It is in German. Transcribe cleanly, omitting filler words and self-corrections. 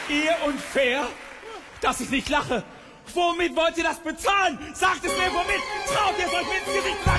Ihr unfair, dass ich nicht lache. Womit wollt ihr das bezahlen? Sagt es mir, womit? Traut ihr es euch ins Gesicht?